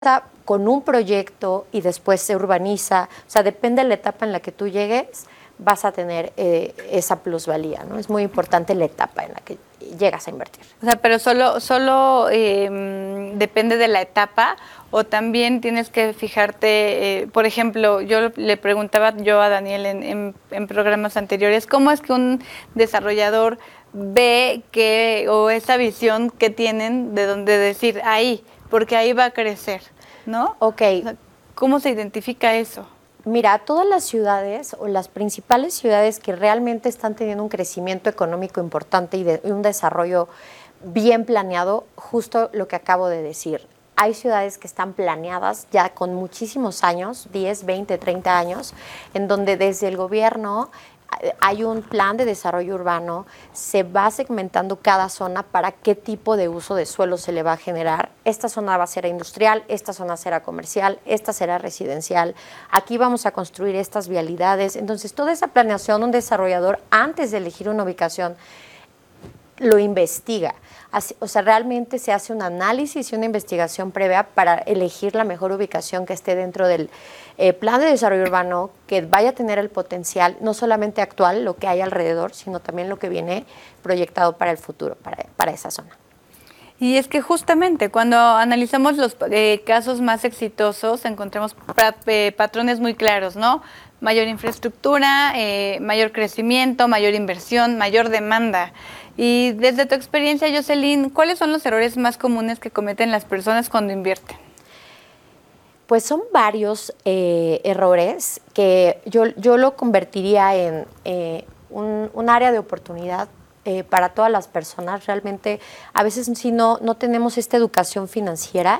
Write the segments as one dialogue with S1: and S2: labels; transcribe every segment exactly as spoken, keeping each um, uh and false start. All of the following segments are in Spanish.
S1: está con un proyecto y después se urbaniza, o sea, depende de la etapa en la que tú llegues, vas a tener eh, esa plusvalía, ¿no? Es muy importante la etapa en la que llegas a invertir.
S2: O sea, pero solo, solo eh, depende de la etapa, o también tienes que fijarte, eh, por ejemplo, yo le preguntaba yo a Daniel en, en, en programas anteriores, ¿cómo es que un desarrollador ve que, o esa visión que tienen de donde decir ahí, porque ahí va a crecer, ¿no?
S1: Ok.
S2: O sea, ¿cómo se identifica eso?
S1: Mira, todas las ciudades o las principales ciudades que realmente están teniendo un crecimiento económico importante y, de, y un desarrollo bien planeado, justo lo que acabo de decir. Hay ciudades que están planeadas ya con muchísimos años, diez, veinte, treinta años, en donde desde el gobierno hay un plan de desarrollo urbano, se va segmentando cada zona para qué tipo de uso de suelo se le va a generar. Esta zona va a ser industrial, esta zona será comercial, esta será residencial, aquí vamos a construir estas vialidades. Entonces, toda esa planeación, un desarrollador, antes de elegir una ubicación, lo investiga. Así, o sea, realmente se hace un análisis y una investigación previa para elegir la mejor ubicación que esté dentro del eh, plan de desarrollo urbano, que vaya a tener el potencial, no solamente actual, lo que hay alrededor, sino también lo que viene proyectado para el futuro, para, para esa zona.
S2: Y es que justamente cuando analizamos los eh, casos más exitosos, encontramos pa eh, patrones muy claros, ¿no? Mayor infraestructura, eh, mayor crecimiento, mayor inversión, mayor demanda. Y desde tu experiencia, Jocelyn, ¿cuáles son los errores más comunes que cometen las personas cuando invierten?
S1: Pues son varios eh, errores que yo, yo lo convertiría en eh, un, un área de oportunidad eh, para todas las personas. Realmente, a veces si no, no tenemos esta educación financiera,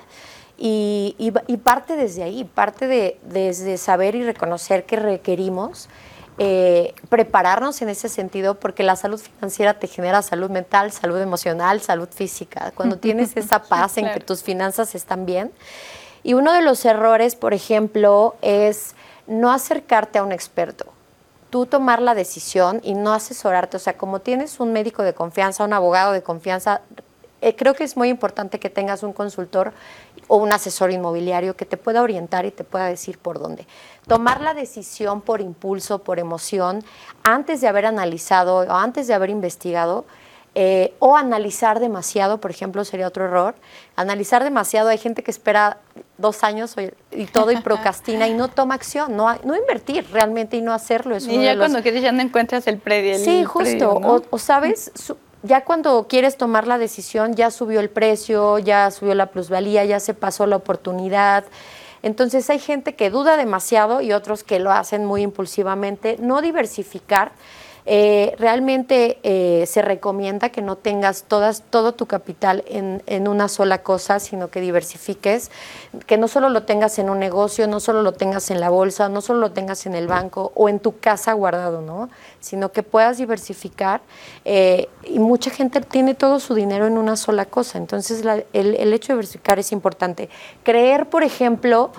S1: y, y, y parte desde ahí, parte de, desde saber y reconocer que requerimos Eh, prepararnos en ese sentido, porque la salud financiera te genera salud mental, salud emocional, salud física. Cuando tienes esa paz en
S2: claro.
S1: que tus finanzas están bien. Y uno de los errores, por ejemplo, es no acercarte a un experto. Tú tomar la decisión y no asesorarte. O sea, como tienes un médico de confianza, un abogado de confianza, eh, creo que es muy importante que tengas un consultor o un asesor inmobiliario que te pueda orientar y te pueda decir por dónde. Tomar la decisión por impulso, por emoción, antes de haber analizado o antes de haber investigado, eh, o analizar demasiado, por ejemplo, sería otro error. Analizar demasiado, hay gente que espera dos años y todo y procrastina y no toma acción, no, no invertir realmente y no hacerlo. Es
S2: y
S1: uno
S2: ya
S1: de los...
S2: cuando quieres ya no encuentras el predio. El
S1: Sí, justo,
S2: predio, ¿no?
S1: o, o sabes... Su... Ya cuando quieres tomar la decisión, ya subió el precio, ya subió la plusvalía, ya se pasó la oportunidad. Entonces hay gente que duda demasiado y otros que lo hacen muy impulsivamente. No diversificar. Eh, realmente eh, se recomienda que no tengas todas, todo tu capital en, en una sola cosa, sino que diversifiques, que no solo lo tengas en un negocio, no solo lo tengas en la bolsa, no solo lo tengas en el banco o en tu casa guardado, ¿no? Sino que puedas diversificar, eh, y mucha gente tiene todo su dinero en una sola cosa. Entonces la, el, el hecho de diversificar es importante. Creer, por ejemplo,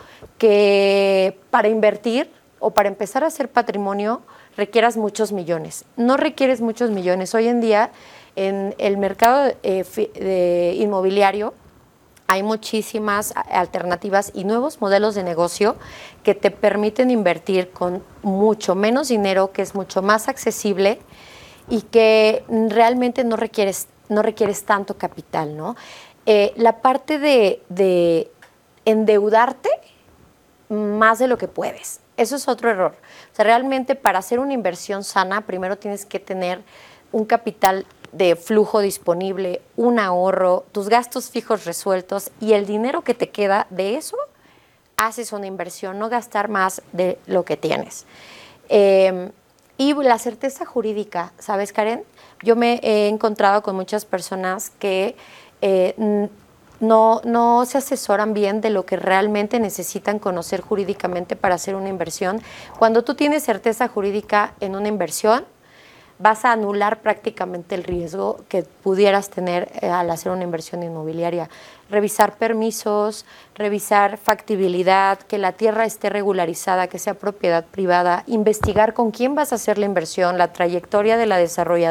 S1: que para invertir o para empezar a hacer patrimonio requieras muchos millones. No requieres muchos millones. Hoy en día, en el mercado eh, de inmobiliario, hay muchísimas alternativas y nuevos modelos de negocio que te permiten invertir con mucho menos dinero, que es mucho más accesible y que realmente no requieres, no requieres tanto capital, ¿no? Eh, la parte de, de endeudarte más de lo que puedes. Eso es otro error. O sea, realmente para hacer una inversión sana, primero tienes que tener un capital de flujo disponible, un ahorro, tus gastos fijos resueltos y el dinero que te queda de eso, haces una inversión, no gastar más de lo que tienes. Eh, y la certeza jurídica, ¿sabes, Karen? Yo me he encontrado con muchas personas que eh, No, no se asesoran bien de lo que realmente necesitan conocer jurídicamente para hacer una inversión. Cuando tú tienes certeza jurídica en una inversión, vas a anular prácticamente el riesgo que pudieras tener eh, al hacer una inversión inmobiliaria. Revisar permisos, revisar factibilidad, que la tierra esté regularizada, que sea propiedad privada, investigar con quién vas a hacer la inversión, la trayectoria de la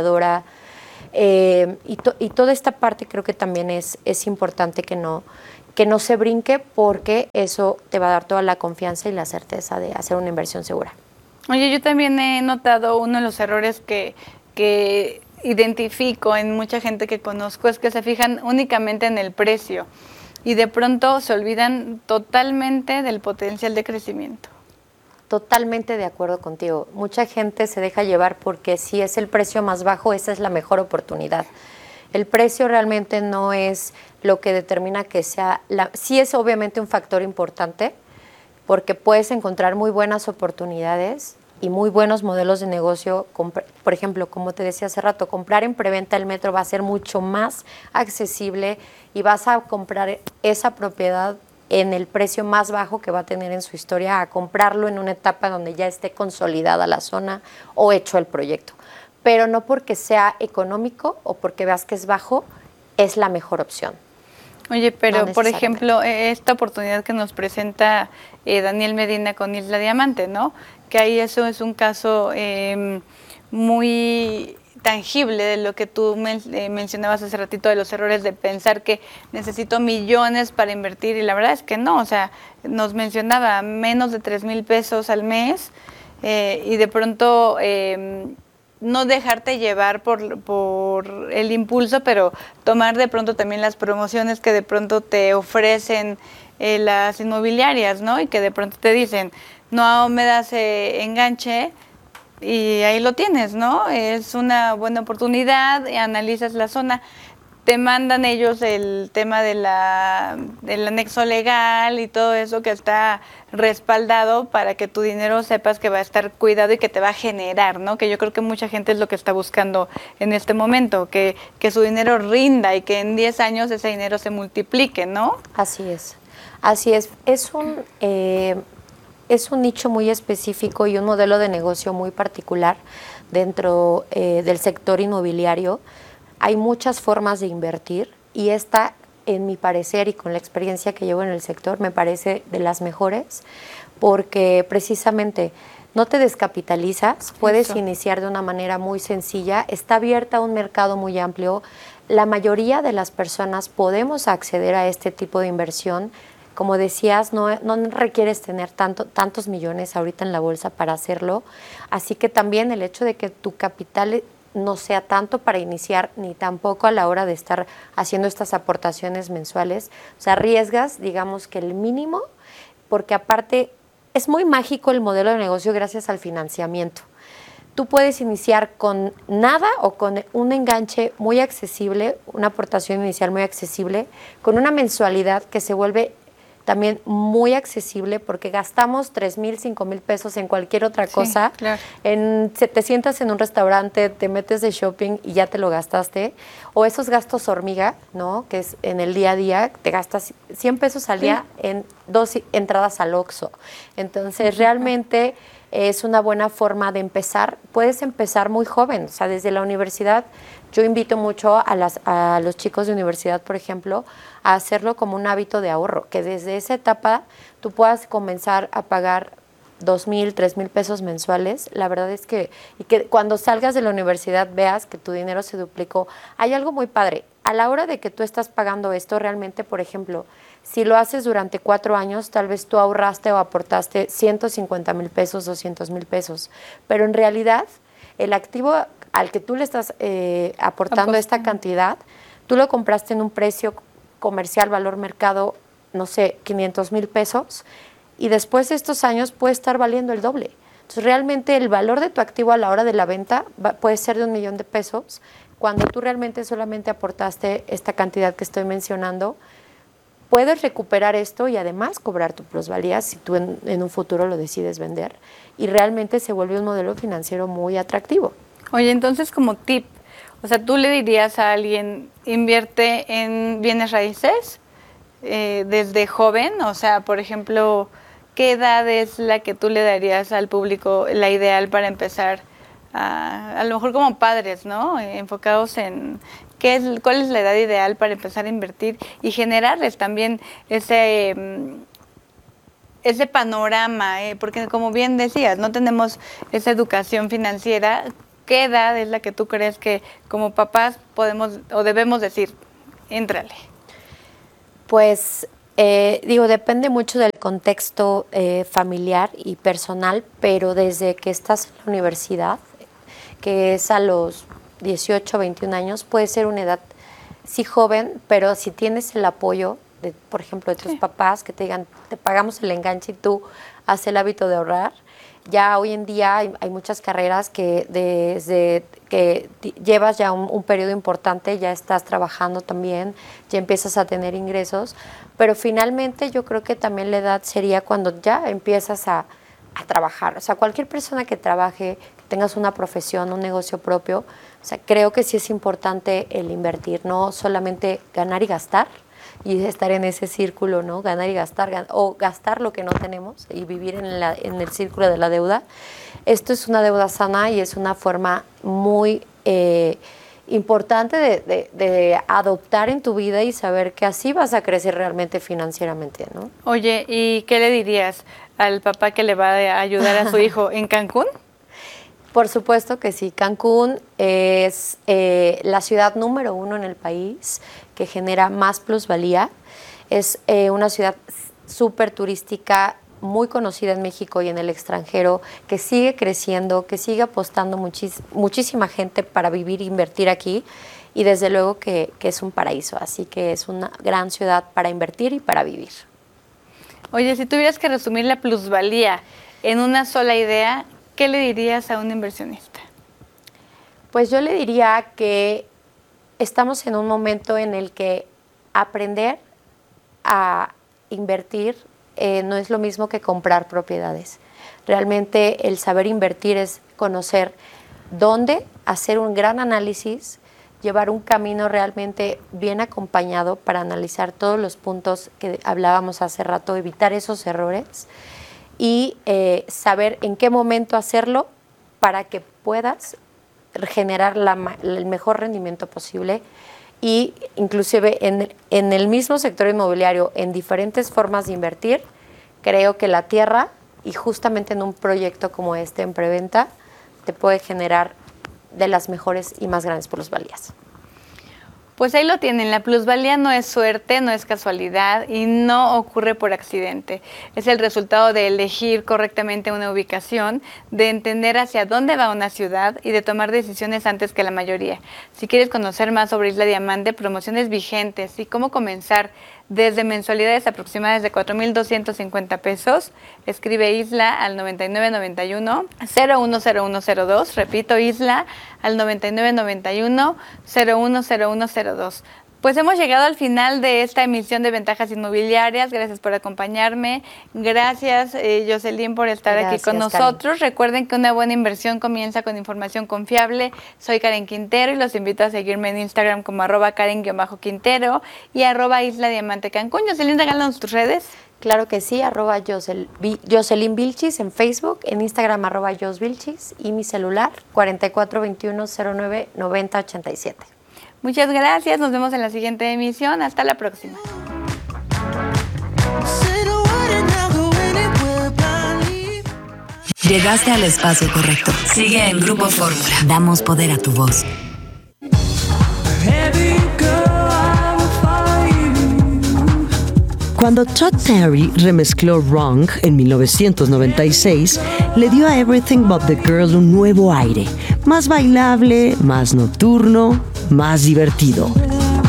S1: desarrolladora. Eh, y, to, y toda esta parte creo que también es, es importante que no, que no se brinque, porque eso te va a dar toda la confianza y la certeza de hacer una inversión segura.
S2: Oye, yo también he notado uno de los errores que, que identifico en mucha gente que conozco, es que se fijan únicamente en el precio y de pronto se olvidan totalmente del potencial de crecimiento.
S1: Totalmente de acuerdo contigo. Mucha gente se deja llevar porque si es el precio más bajo, esa es la mejor oportunidad. El precio realmente no es lo que determina que sea, la, sí es obviamente un factor importante, porque puedes encontrar muy buenas oportunidades y muy buenos modelos de negocio. Por ejemplo, como te decía hace rato, comprar en preventa el metro va a ser mucho más accesible y vas a comprar esa propiedad en el precio más bajo que va a tener en su historia, a comprarlo en una etapa donde ya esté consolidada la zona o hecho el proyecto. Pero no porque sea económico o porque veas que es bajo, es la mejor opción.
S2: Oye, pero no por ejemplo, esta oportunidad que nos presenta eh, Daniel Medina con Isla Diamante, ¿no? Que ahí eso es un caso eh, muy tangible de lo que tú men eh, mencionabas hace ratito, de los errores de pensar que necesito millones para invertir, y la verdad es que no. O sea, nos mencionaba menos de tres mil pesos al mes eh, y de pronto eh, no dejarte llevar por, por el impulso, pero tomar de pronto también las promociones que de pronto te ofrecen eh, las inmobiliarias, ¿no? Y que de pronto te dicen, no me das eh, enganche, y ahí lo tienes, ¿no? Es una buena oportunidad, analizas la zona, te mandan ellos el tema de la, del anexo legal y todo eso que está respaldado para que tu dinero sepas que va a estar cuidado y que te va a generar, ¿no? Que yo creo que mucha gente es lo que está buscando en este momento, que, que su dinero rinda y que en diez años ese dinero se multiplique, ¿no?
S1: Así es, así es. Es un... Eh, Es un nicho muy específico y un modelo de negocio muy particular dentro eh, del sector inmobiliario. Hay muchas formas de invertir y esta, en mi parecer y con la experiencia que llevo en el sector, me parece de las mejores, porque precisamente no te descapitalizas, puedes Eso. iniciar de una manera muy sencilla, está abierta a un mercado muy amplio. La mayoría de las personas podemos acceder a este tipo de inversión. Como decías, no, no requieres tener tanto, tantos millones ahorita en la bolsa para hacerlo, así que también el hecho de que tu capital no sea tanto para iniciar, ni tampoco a la hora de estar haciendo estas aportaciones mensuales, o sea, arriesgas, digamos que el mínimo, porque aparte es muy mágico el modelo de negocio gracias al financiamiento. Tú puedes iniciar con nada o con un enganche muy accesible, una aportación inicial muy accesible, con una mensualidad que se vuelve también muy accesible, porque gastamos tres mil, cinco mil pesos en cualquier otra cosa. Sí, claro. En, te sientas en un restaurante, te metes de shopping y ya te lo gastaste. O esos gastos hormiga, ¿no? Que es en el día a día, te gastas cien pesos al día sí. en dos entradas al Oxxo. Entonces, sí, realmente es una buena forma de empezar. Puedes empezar muy joven, o sea, desde la universidad. Yo invito mucho a, las, a los chicos de universidad, por ejemplo, a hacerlo como un hábito de ahorro, que desde esa etapa tú puedas comenzar a pagar dos mil, tres mil pesos mensuales. La verdad es que, y que cuando salgas de la universidad veas que tu dinero se duplicó. Hay algo muy padre. A la hora de que tú estás pagando esto, realmente, por ejemplo, si lo haces durante cuatro años, tal vez tú ahorraste o aportaste ciento cincuenta mil pesos, doscientos mil pesos, pero en realidad el activo al que tú le estás eh, aportando esta cantidad, tú lo compraste en un precio comercial, valor mercado, no sé, quinientos mil pesos, y después de estos años puede estar valiendo el doble. Entonces, realmente el valor de tu activo a la hora de la venta va, puede ser de un millón de pesos, cuando tú realmente solamente aportaste esta cantidad que estoy mencionando. Puedes recuperar esto y además cobrar tu plusvalía si tú en, en un futuro lo decides vender, y realmente se vuelve un modelo financiero muy atractivo.
S2: Oye, entonces como tip, o sea, ¿tú le dirías a alguien, invierte en bienes raíces eh, desde joven? O sea, por ejemplo, ¿qué edad es la que tú le darías al público la ideal para empezar? A, a lo mejor como padres, ¿no? Eh, enfocados en qué es, cuál es la edad ideal para empezar a invertir y generarles también ese... Um, ese panorama, eh, porque como bien decías, no tenemos esa educación financiera. ¿Qué edad es la que tú crees que como papás podemos o debemos decir, éntrale?
S1: Pues Eh, digo, depende mucho del contexto eh, familiar y personal, pero desde que estás en la universidad, que es a los dieciocho, veintiún años, puede ser una edad, sí joven, pero si tienes el apoyo, de, por ejemplo, de tus sí. papás, que te digan, te pagamos el enganche y tú haz el hábito de ahorrar. Ya hoy en día hay, hay muchas carreras que desde que llevas ya un, un periodo importante, ya estás trabajando también, ya empiezas a tener ingresos, pero finalmente yo creo que también la edad sería cuando ya empiezas a, a trabajar. O sea, cualquier persona que trabaje, que tengas una profesión, un negocio propio, o sea, creo que sí es importante el invertir, no solamente ganar y gastar, y estar en ese círculo, ¿no? Ganar y gastar, gan- o gastar lo que no tenemos y vivir en, la, en el círculo de la deuda. Esto es una deuda sana y es una forma muy eh, importante de, de, de adoptar en tu vida y saber que así vas a crecer realmente financieramente, ¿no?
S2: Oye, ¿y qué le dirías al papá que le va a ayudar a su hijo en Cancún?
S1: Por supuesto que sí. Cancún es eh, la ciudad número uno en el país que genera más plusvalía. Es eh, una ciudad súper turística, muy conocida en México y en el extranjero, que sigue creciendo, que sigue apostando muchis, muchísima gente para vivir e invertir aquí. Y desde luego que, que es un paraíso. Así que es una gran ciudad para invertir y para vivir.
S2: Oye, si tuvieras que resumir la plusvalía en una sola idea, ¿qué le dirías a un inversionista?
S1: Pues yo le diría que estamos en un momento en el que aprender a invertir eh, no es lo mismo que comprar propiedades. Realmente el saber invertir es conocer dónde, hacer un gran análisis, llevar un camino realmente bien acompañado para analizar todos los puntos que hablábamos hace rato, evitar esos errores y eh, saber en qué momento hacerlo para que puedas generar la, el mejor rendimiento posible y inclusive en, en el mismo sector inmobiliario, en diferentes formas de invertir, creo que la tierra y justamente en un proyecto como este en preventa te puede generar de las mejores y más grandes plusvalías.
S2: Pues ahí lo tienen, la plusvalía no es suerte, no es casualidad y no ocurre por accidente. Es el resultado de elegir correctamente una ubicación, de entender hacia dónde va una ciudad y de tomar decisiones antes que la mayoría. Si quieres conocer más sobre Isla Diamante, promociones vigentes y cómo comenzar desde mensualidades aproximadas de cuatro mil doscientos cincuenta pesos, escribe Isla al noventa y nueve noventa y uno cero uno cero uno cero dos, repito, Isla al noventa y nueve noventa y uno cero uno cero uno cero dos. Pues hemos llegado al final de esta emisión de Ventajas Inmobiliarias. Gracias por acompañarme. Gracias, eh, Jocelyn, por estar Gracias, aquí con nosotros. Karen. Recuerden que una buena inversión comienza con información confiable. Soy Karen Quintero y los invito a seguirme en Instagram como arroba Karen-Quintero y arroba Isla Diamante Cancún. Jocelyn, regálanos tus redes.
S1: Claro que sí, arroba Josel, Jocelyn Vilchis en Facebook, en Instagram arroba Jos Vilchis y mi celular cuarenta y cuatro veintiuno cero nueve noventa ochenta y siete.
S2: Muchas gracias, nos vemos en la siguiente emisión. Hasta la próxima.
S3: Llegaste al espacio correcto. Sigue en Grupo Fórmula. Damos poder a tu voz.
S4: Cuando Todd Terry remezcló Wrong en mil novecientos noventa y seis, le dio a Everything But the Girl un nuevo aire, más bailable, más nocturno, más divertido.